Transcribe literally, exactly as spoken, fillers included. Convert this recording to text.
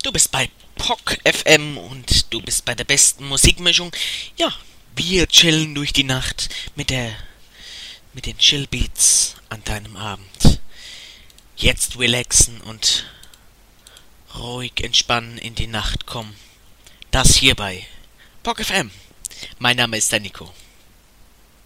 Du bist bei Pock F M und du bist bei der besten Musikmischung. Ja, wir chillen durch die Nacht mit der mit den Chillbeats an deinem Abend. Jetzt relaxen und ruhig entspannen in die Nacht kommen. Das hier bei Pock F M. Mein Name ist der Nico.